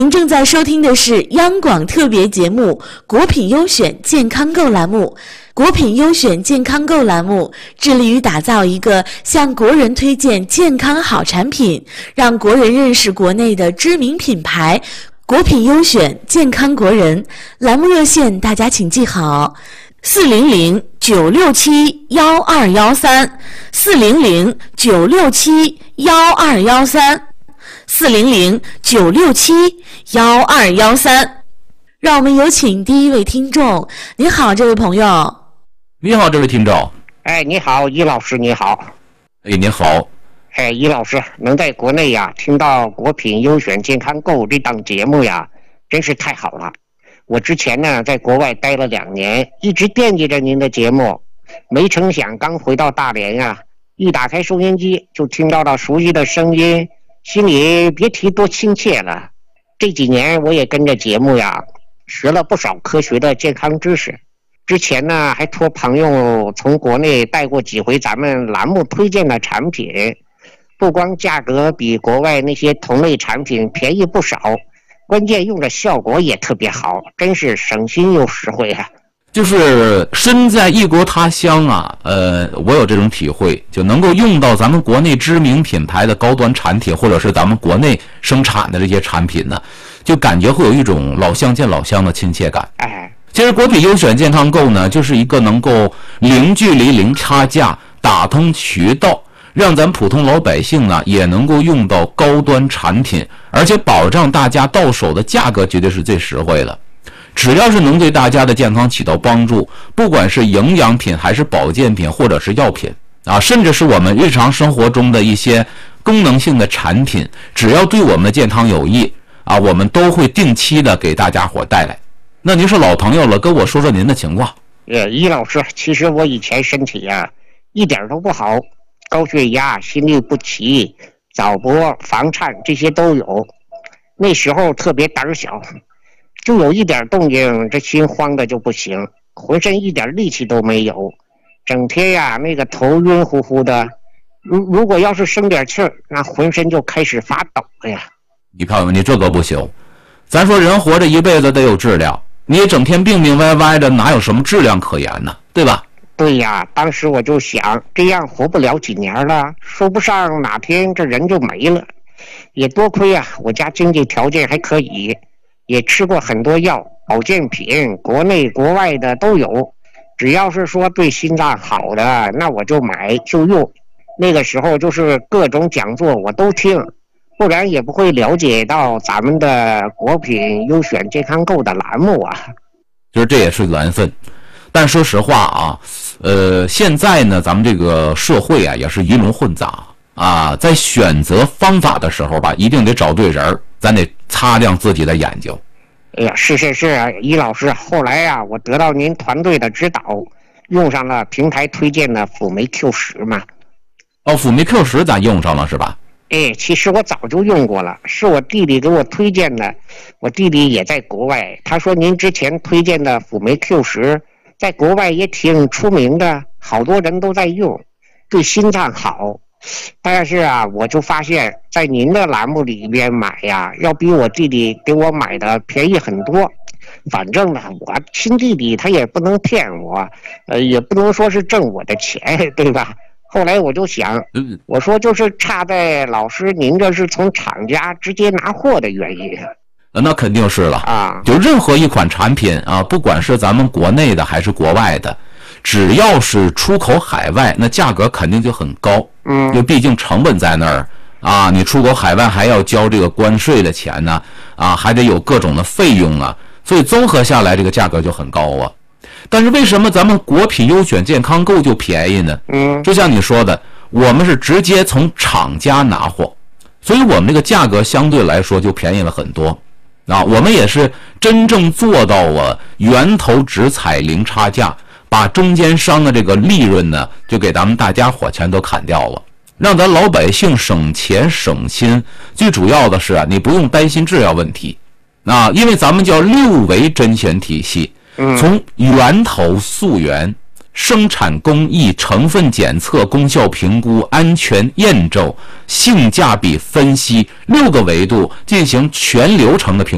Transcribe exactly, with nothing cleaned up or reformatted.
您正在收听的是央广特别节目《国品优选健康购》栏目。国品优选健康购栏目致力于打造一个向国人推荐健康好产品，让国人认识国内的知名品牌。国品优选健康国人栏目热线，大家请记好：四零零九六七幺二幺三，四零零九六七幺二幺三。四零零九六七幺二幺三，让我们有请第一位听众。您好，这位朋友。 你好，这位听众。 哎，你好，于老师，你好。 哎，您好。 哎，于老师，能在国内呀听到国品优选健康购这档节目呀，真是太好了。我之前呢在国外待了两年，一直惦记着您的节目，没成想刚回到大连呀，一打开收音机就听到了熟悉的声音。心里别提多亲切了。这几年我也跟着节目呀学了不少科学的健康知识，之前呢还托朋友从国内带过几回咱们栏目推荐的产品，不光价格比国外那些同类产品便宜不少，关键用的效果也特别好，真是省心又实惠啊。 就是身在异国他乡啊，呃，我有这种体会，就能够用到咱们国内知名品牌的高端产品，或者是咱们国内生产的这些产品呢，就感觉会有一种老乡见老乡的亲切感。 哎， 其实国品优选健康购呢，就是一个能够零距离、零差价、打通渠道，让咱普通老百姓呢也能够用到高端产品，而且保障大家到手的价格绝对是最实惠的。只要是能对大家的健康起到帮助，不管是营养品还是保健品或者是药品啊，甚至是我们日常生活中的一些功能性的产品，只要对我们的健康有益啊，我们都会定期的给大家伙带来。那您是老朋友了，跟我说说您的情况。 呃，于老师，其实我以前身体呀、啊、一点都不好，高血压、心律不齐、早搏、房颤这些都有。那时候特别胆小，就有一点动静，这心慌的就不行，浑身一点力气都没有，整天呀那个头晕乎乎的，如如果要是生点气儿，那浑身就开始发抖了呀。 你看看你这个不行，咱说人活着一辈子得有质量，你整天病病歪歪的，哪有什么质量可言呢？对吧？ 对呀，当时我就想，这样活不了几年了，说不上哪天这人就没了。也多亏啊，我家经济条件还可以。也吃过很多药，保健品国内国外的都有，只要是说对心脏好的，那我就买就用。那个时候就是各种讲座我都听，不然也不会了解到咱们的国品优选健康购的栏目啊。 就是这也是缘分。但说实话啊，呃，现在呢，咱们这个社会啊也是鱼龙混杂啊，在选择方法的时候吧，一定得找对人，咱得擦亮自己的眼睛。 哎呀，是是是啊，于老师，后来呀、啊，我得到您团队的指导，用上了平台推荐的辅酶 Q 十嘛。 哦，辅酶 Q 十咱用上了是吧？ 哎，其实我早就用过了，是我弟弟给我推荐的。我弟弟也在国外，他说您之前推荐的辅酶 Q 十在国外也挺出名的，好多人都在用，对心脏好。但是啊，我就发现在您的栏目里边买呀，要比我弟弟给我买的便宜很多。反正呢，我亲弟弟他也不能骗我，呃，也不能说是挣我的钱，对吧？后来我就想，我说就是差在老师您这是从厂家直接拿货的原因。 那肯定是了啊， 就任何一款产品啊，不管是咱们国内的还是国外的，只要是出口海外，那价格肯定就很高。嗯，就毕竟成本在那儿啊，你出口海外还要交这个关税的钱呢，啊，还得有各种的费用啊，所以综合下来这个价格就很高啊。但是为什么咱们国品优选健康购就便宜呢？嗯，就像你说的，我们是直接从厂家拿货，所以我们这个价格相对来说就便宜了很多。啊，我们也是真正做到了源头直采零差价，把中间商的这个利润呢，就给咱们大家伙全都砍掉了，让咱老百姓省钱省心。最主要的是啊，你不用担心质量问题啊，因为咱们叫六维甄选体系，从源头溯源、生产工艺、成分检测、功效评估、安全验证、性价比分析六个维度进行全流程的评估。